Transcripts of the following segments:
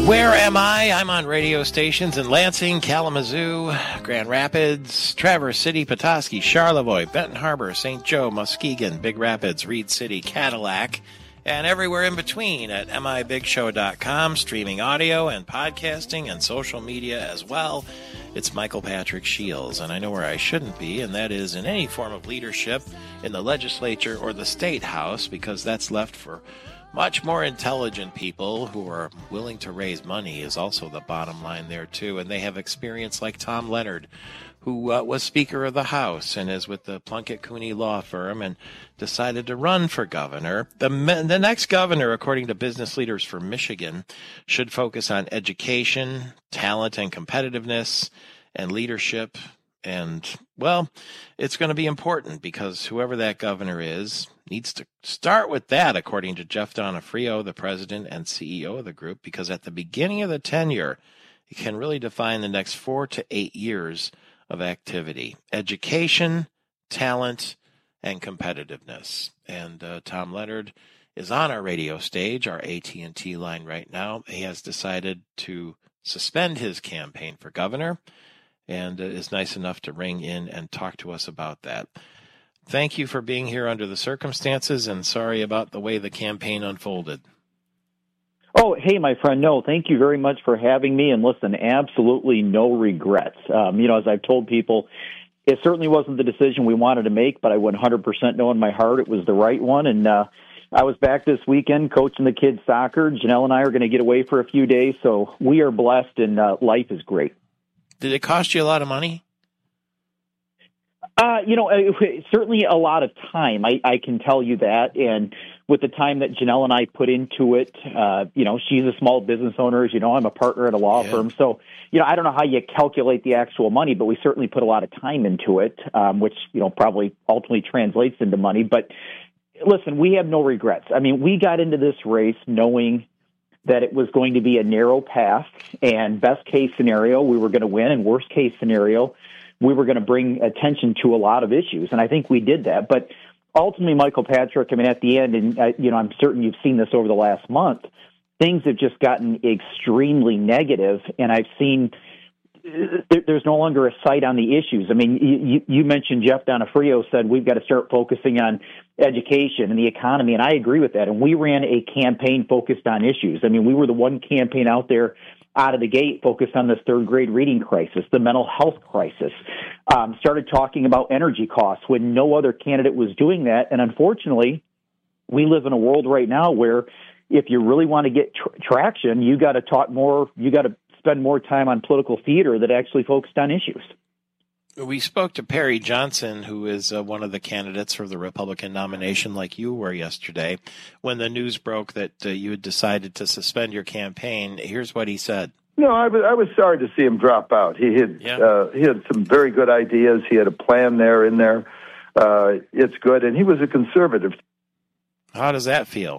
Where am I? I'm on radio stations in Lansing, Kalamazoo, Grand Rapids, Traverse City, Petoskey, Charlevoix, Benton Harbor, St. Joe, Muskegon, Big Rapids, Reed City, Cadillac, and everywhere in between at mibigshow.com, streaming audio and podcasting and social media as well. It's Michael Patrick Shields, and I know where I shouldn't be, and that is in any form of leadership in the legislature or the state house, because that's left for much more intelligent people who are willing to raise money is also the bottom line there, too. And they have experience like Tom Leonard, who was Speaker of the House and is with the Plunkett Cooney Law Firm and decided to run for governor. The next governor, according to Business Leaders for Michigan, should focus on education, talent and competitiveness, and leadership. And, well, it's going to be important because whoever that governor is needs to start with that, according to Jeff Donofrio, the president and CEO of the group, because at the beginning of the tenure, it can really define the next 4 to 8 years of activity. Education, talent, and competitiveness. And Tom Leonard is on our radio stage, our AT&T line right now. He has decided to suspend his campaign for governor, and is nice enough to ring in and talk to us about that. Thank you for being here under the circumstances, and sorry about the way the campaign unfolded. Oh, hey, my friend. No, thank you very much for having me. And listen, absolutely no regrets. As I've told people, it certainly wasn't the decision we wanted to make, but I 100% know in my heart it was the right one. And I was back this weekend coaching the kids' soccer. Janelle and I are going to get away for a few days, so we are blessed, and life is great. Did it cost you a lot of money? Certainly a lot of time. I can tell you that. And with the time that Janelle and I put into it, she's a small business owner. As you know, I'm a partner at a law firm. So, I don't know how you calculate the actual money, but we certainly put a lot of time into it, which, probably ultimately translates into money. But listen, we have no regrets. I mean, we got into this race knowing that it was going to be a narrow path, and best case scenario, we were going to win, and worst case scenario, we were going to bring attention to a lot of issues. And I think we did that. But ultimately, Michael Patrick, at the end, and I'm certain you've seen this over the last month, things have just gotten extremely negative, and I've seen there's no longer a sight on the issues. I mean, you mentioned Jeff Donofrio said we've got to start focusing on education and the economy, and I agree with that. And we ran a campaign focused on issues. I mean, we were the one campaign out there out of the gate focused on this third grade reading crisis, the mental health crisis, started talking about energy costs when no other candidate was doing that. And unfortunately, we live in a world right now where if you really want to get traction, you got to talk more, you got to spend more time on political theater that actually focused on issues. We spoke to Perry Johnson, who is one of the candidates for the Republican nomination, like you were yesterday, when the news broke that you had decided to suspend your campaign. Here's what he said. No, I was sorry to see him drop out. He had some very good ideas. He had a plan in there. It's good, and he was a conservative. How does that feel?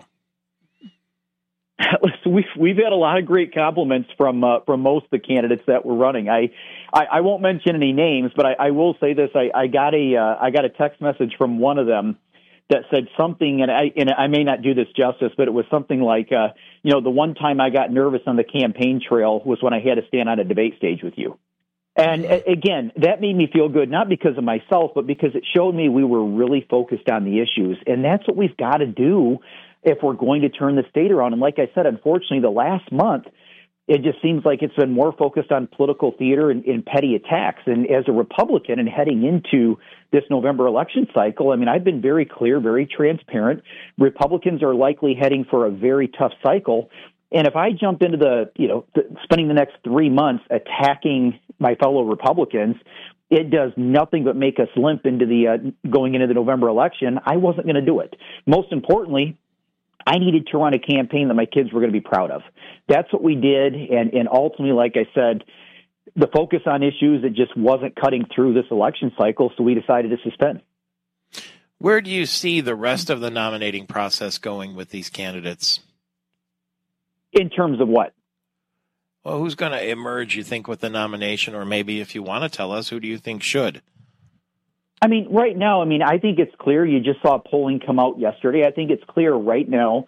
Listen, we've had a lot of great compliments from most of the candidates that were running. I won't mention any names, but I will say this: I got a text message from one of them that said something, and I may not do this justice, but it was something like, the one time I got nervous on the campaign trail was when I had to stand on a debate stage with you. And again, that made me feel good, not because of myself, but because it showed me we were really focused on the issues, and that's what we've got to do if we're going to turn the state around. And like I said, unfortunately, the last month, it just seems like it's been more focused on political theater and petty attacks. And as a Republican and heading into this November election cycle, I mean, I've been very clear, very transparent. Republicans are likely heading for a very tough cycle. And if I jump into spending the next 3 months attacking my fellow Republicans, it does nothing but make us limp into going into the November election. I wasn't going to do it. Most importantly, I needed to run a campaign that my kids were going to be proud of. That's what we did, and ultimately, like I said, the focus on issues, it just wasn't cutting through this election cycle, so we decided to suspend. Where do you see the rest of the nominating process going with these candidates? In terms of what? Well, who's going to emerge, you think, with the nomination, or maybe if you want to tell us, who do you think should? I mean, right now, I think it's clear. You just saw polling come out yesterday. I think it's clear right now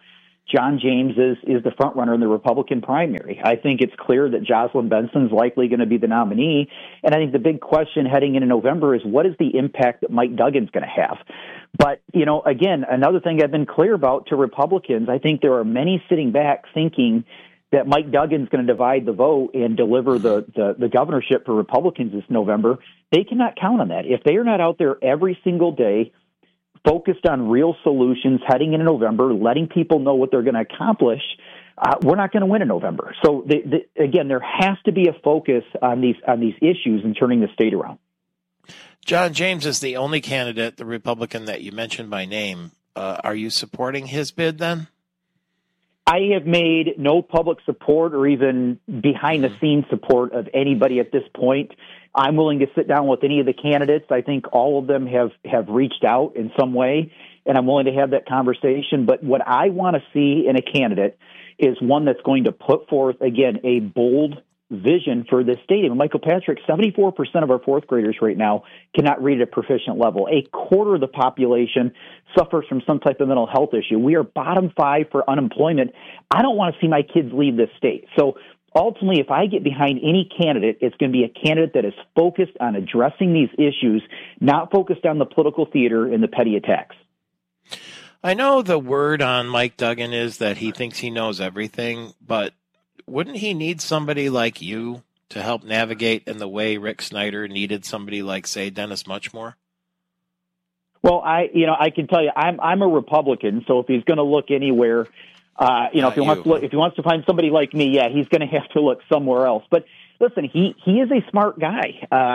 John James is the front runner in the Republican primary. I think it's clear that Jocelyn Benson's likely going to be the nominee. And I think the big question heading into November is what is the impact that Mike Duggan's going to have? But, again, another thing I've been clear about to Republicans, I think there are many sitting back thinking that Mike Duggan's going to divide the vote and deliver the governorship for Republicans this November. They cannot count on that. If they are not out there every single day focused on real solutions heading into November, letting people know what they're going to accomplish, we're not going to win in November. So, again, there has to be a focus on these issues and turning the state around. John James is the only candidate, the Republican that you mentioned by name. Are you supporting his bid then? I have made no public support or even behind-the-scenes support of anybody at this point. I'm willing to sit down with any of the candidates. I think all of them have reached out in some way, and I'm willing to have that conversation. But what I want to see in a candidate is one that's going to put forth, again, a bold vision for this stadium. Michael Patrick, 74% of our fourth graders right now cannot read at a proficient level. A quarter of the population suffers from some type of mental health issue. We are bottom 5 for unemployment. I don't want to see my kids leave this state. So ultimately, if I get behind any candidate, it's going to be a candidate that is focused on addressing these issues, not focused on the political theater and the petty attacks. I know the word on Mike Duggan is that he thinks he knows everything, but wouldn't he need somebody like you to help navigate in the way Rick Snyder needed somebody like, say, Dennis Muchmore? Well, I can tell you, I'm a Republican, so if he's going to look anywhere, if he wants to find somebody like me, yeah, he's going to have to look somewhere else. But listen, he is a smart guy.